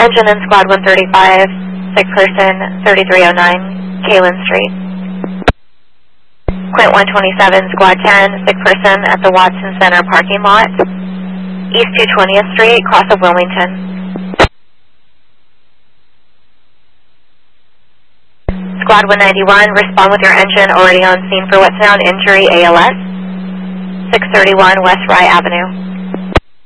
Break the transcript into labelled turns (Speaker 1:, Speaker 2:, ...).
Speaker 1: Engine in Squad 135, sick person, 3309, Kalin Street. Quint 127, Squad 10, sick person at the Watson Center parking lot, East 220th Street, cross of Wilmington. Squad 191, respond with your engine already on scene for what's now an injury ALS, 631 West Rye Avenue.